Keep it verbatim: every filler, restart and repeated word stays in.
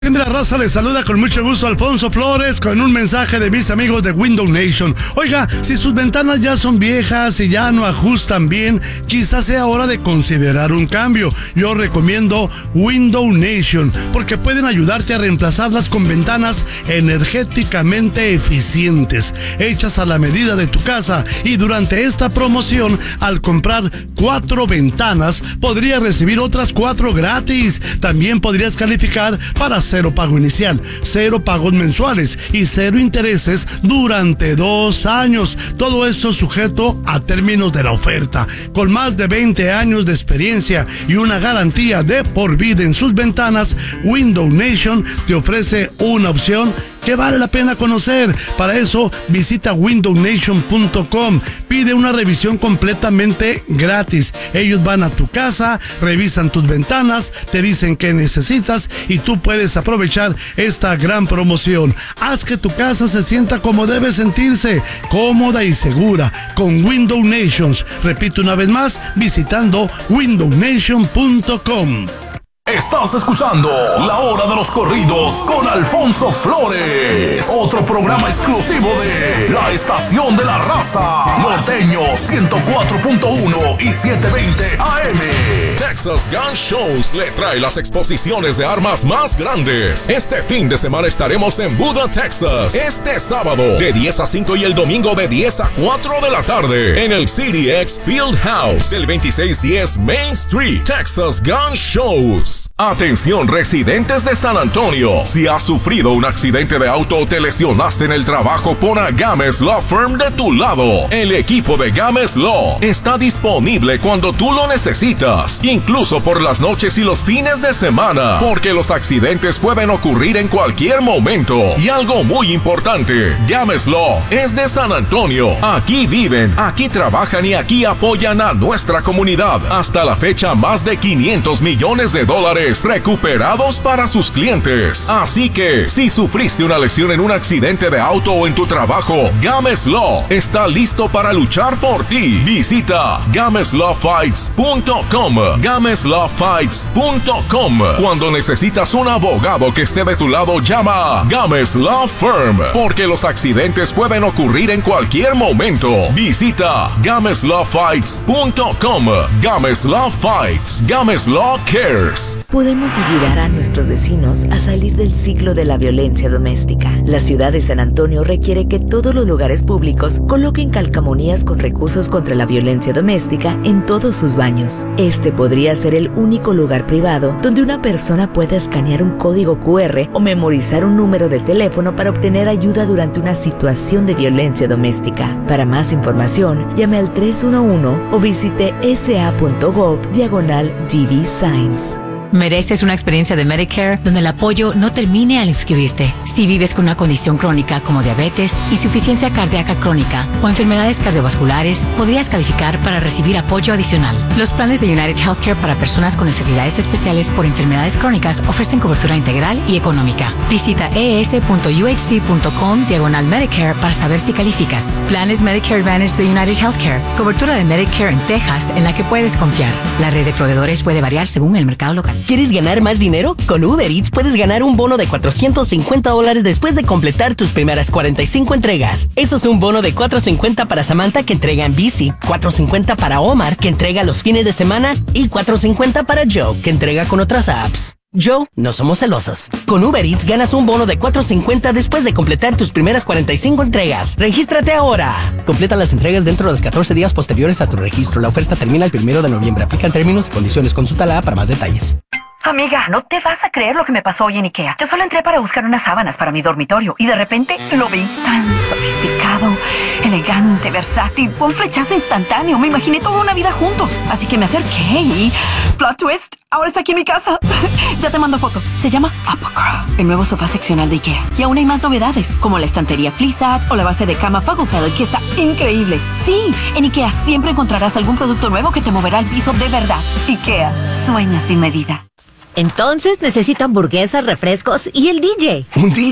De la raza les saluda con mucho gusto Alfonso Flores con un mensaje de mis amigos de Window Nation. Oiga, si sus ventanas ya son viejas y ya no ajustan bien, quizás sea hora de considerar un cambio. Yo recomiendo Window Nation porque pueden ayudarte a reemplazarlas con ventanas energéticamente eficientes, hechas a la medida de tu casa. Y durante esta promoción, al comprar cuatro ventanas, podrías recibir otras cuatro gratis. También podrías calificar para cero pago inicial, cero pagos mensuales y cero intereses durante dos años. Todo esto sujeto a términos de la oferta. Con más de veinte años de experiencia y una garantía de por vida en sus ventanas, Window Nation te ofrece una opción que vale la pena conocer. Para eso, visita window nation punto com. Pide una revisión completamente gratis. Ellos van a tu casa, revisan tus ventanas, te dicen qué necesitas y tú puedes aprovechar esta gran promoción. Haz que tu casa se sienta como debe sentirse, cómoda y segura, con Window Nations. Repito una vez más, visitando window nation punto com. Estás escuchando La Hora de los Corridos con Alfonso Flores, otro programa exclusivo de La Estación de la Raza, Norteño ciento cuatro punto uno y setecientos veinte A M. Texas Gun Shows le trae las exposiciones de armas más grandes. Este fin de semana estaremos en Buda, Texas, este sábado de diez a cinco y el domingo de diez a cuatro de la tarde en el C D X Field House del veintiséis diez Main Street. Texas Gun Shows. Atención residentes de San Antonio, si has sufrido un accidente de auto o te lesionaste en el trabajo, pon a Games Law Firm de tu lado. El equipo de Games Law está disponible cuando tú lo necesitas, incluso por las noches y los fines de semana, porque los accidentes pueden ocurrir en cualquier momento. Y algo muy importante, Games Law es de San Antonio. Aquí viven, aquí trabajan y aquí apoyan a nuestra comunidad. Hasta la fecha, más de quinientos millones de dólares recuperados para sus clientes. Así que, si sufriste una lesión en un accidente de auto o en tu trabajo, Games Law está listo para luchar por ti. Visita games law fights punto com. games law fights punto com. Cuando necesitas un abogado que esté de tu lado, llama a Games Law Firm, porque los accidentes pueden ocurrir en cualquier momento. Visita games law fights punto com. Games Law Fights. Games Law Cares. Podemos ayudar a nuestros vecinos a salir del ciclo de la violencia doméstica. La ciudad de San Antonio requiere que todos los lugares públicos coloquen calcamonías con recursos contra la violencia doméstica en todos sus baños. Este podría ser el único lugar privado donde una persona pueda escanear un código cu erre o memorizar un número de teléfono para obtener ayuda durante una situación de violencia doméstica. Para más información, llame al tres uno uno o visite sa punto gov diagonal G V Signs. Mereces una experiencia de Medicare donde el apoyo no termine al inscribirte. Si vives con una condición crónica como diabetes, insuficiencia cardíaca crónica o enfermedades cardiovasculares, podrías calificar para recibir apoyo adicional. Los planes de United Healthcare para personas con necesidades especiales por enfermedades crónicas ofrecen cobertura integral y económica. Visita e s punto u h c punto com diagonal Medicare para saber si calificas. Planes Medicare Advantage de United Healthcare. Cobertura de Medicare en Texas en la que puedes confiar. La red de proveedores puede variar según el mercado local. ¿Quieres ganar más dinero? Con Uber Eats puedes ganar un bono de cuatrocientos cincuenta dólares después de completar tus primeras cuarenta y cinco entregas. Eso es un bono de cuatrocientos cincuenta para Samantha, que entrega en bici, cuatrocientos cincuenta para Omar, que entrega los fines de semana, y cuatrocientos cincuenta para Joe, que entrega con otras apps. Joe, no somos celosos. Con Uber Eats ganas un bono de cuatrocientos cincuenta después de completar tus primeras cuarenta y cinco entregas. ¡Regístrate ahora! Completa las entregas dentro de los catorce días posteriores a tu registro. La oferta termina el primero de noviembre. Aplican términos y condiciones. Consulta la app para más detalles. Amiga, no te vas a creer lo que me pasó hoy en IKEA. Yo solo entré para buscar unas sábanas para mi dormitorio y de repente lo vi tan sofisticado, elegante, versátil. Fue un flechazo instantáneo. Me imaginé toda una vida juntos. Así que me acerqué y... plot twist, ahora está aquí en mi casa. Ya te mando foto. Se llama Apocra, el nuevo sofá seccional de IKEA. Y aún hay más novedades, como la estantería Fleecat o la base de cama Fugglefeld, que está increíble. Sí, en IKEA siempre encontrarás algún producto nuevo que te moverá al piso de verdad. IKEA, sueña sin medida. Entonces necesito hamburguesas, refrescos y el D J. ¿Un D